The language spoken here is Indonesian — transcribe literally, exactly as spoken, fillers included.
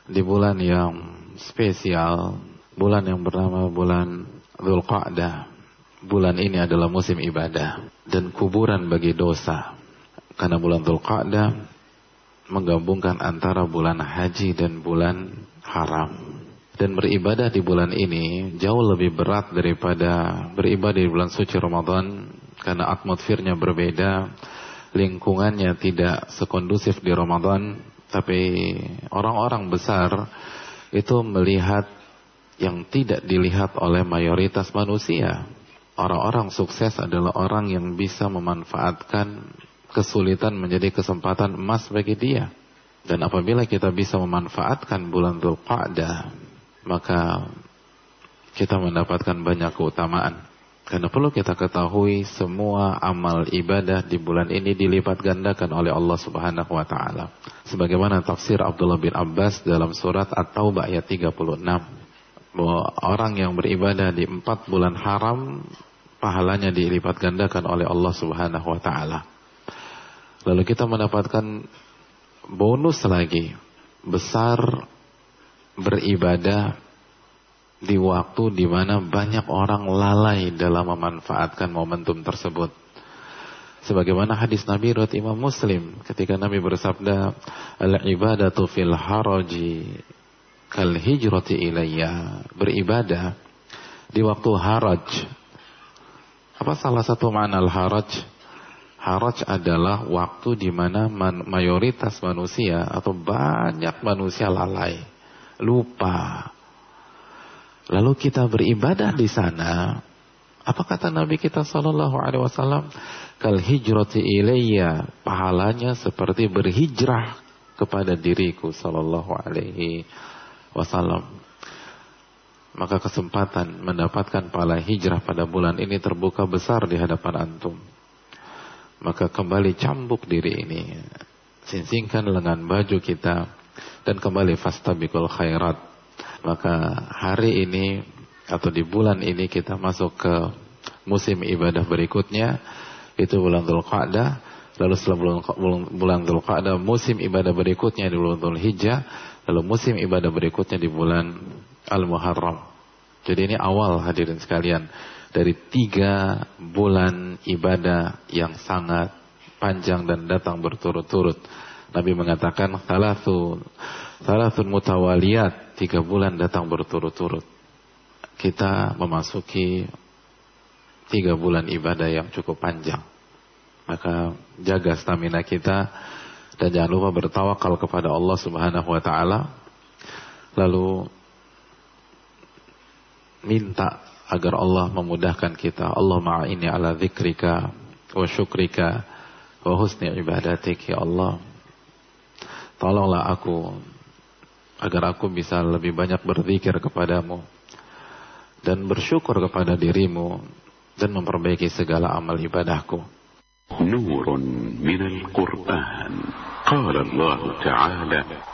di bulan yang spesial, bulan yang bernama bulan Dzulqa'dah. Bulan ini adalah musim ibadah dan kuburan bagi dosa. Karena bulan Dzulqa'dah menggabungkan antara bulan haji dan bulan haram. Dan beribadah di bulan ini jauh lebih berat daripada beribadah di bulan suci Ramadan. Karena atmosfernya berbeda, lingkungannya tidak sekondusif di Ramadan. Tapi orang-orang besar itu melihat yang tidak dilihat oleh mayoritas manusia. Orang-orang sukses adalah orang yang bisa memanfaatkan kesulitan menjadi kesempatan emas bagi dia. Dan apabila kita bisa memanfaatkan bulan Dzulqa'dah, maka kita mendapatkan banyak keutamaan. Karena perlu kita ketahui, semua amal ibadah di bulan ini dilipat gandakan oleh Allah Subhanahu wa taala. Sebagaimana tafsir Abdullah bin Abbas dalam surat At-Taubah ayat tiga puluh enam, bahwa orang yang beribadah di empat bulan haram pahalanya dilipat gandakan oleh Allah Subhanahu wa taala. Lalu kita mendapatkan bonus lagi besar, beribadah di waktu di mana banyak orang lalai dalam memanfaatkan momentum tersebut. Sebagaimana hadis Nabi riwayat Imam Muslim ketika Nabi bersabda, al-ibadatu fil haraji kal hijrati ilayya. Beribadah di waktu haraj. Apa salah satu makna al-haraj? Haraj adalah waktu di mana mayoritas manusia atau banyak manusia lalai, lupa. Lalu kita beribadah di sana. Apa kata Nabi kita sallallahu alaihi wasallam? Kal hijrati ilayya, pahalanya seperti berhijrah kepada diriku sallallahu alaihi wasallam. Maka kesempatan mendapatkan pahala hijrah pada bulan ini terbuka besar di hadapan antum. Maka kembali cambuk diri ini, singsingkan lengan baju kita, dan kembali fastabiqul khairat. Maka hari ini atau di bulan ini kita masuk ke musim ibadah berikutnya, itu bulan Dzulqa'dah. Lalu setelah bulan, bulan Dzulqa'dah, musim ibadah berikutnya di bulan Dzulhijjah. Lalu musim ibadah berikutnya di bulan Al-Muharram. Jadi ini awal, hadirin sekalian, dari tiga bulan ibadah yang sangat panjang dan datang berturut-turut. Nabi mengatakan salasun salasun mutawaliyat, tiga bulan datang berturut-turut. Kita memasuki tiga bulan ibadah yang cukup panjang. Maka jaga stamina kita dan jangan lupa bertawakal kepada Allah Subhanahu wa taala. Lalu minta agar Allah memudahkan kita. Allahumma a'inni ala dzikrika wa syukrika wa husni ibadatik, ya Allah. Tolonglah aku agar aku bisa lebih banyak berzikir kepadamu dan bersyukur kepada dirimu dan memperbaiki segala amal ibadahku. Nurun minal Qur'an. Qala Allah Ta'ala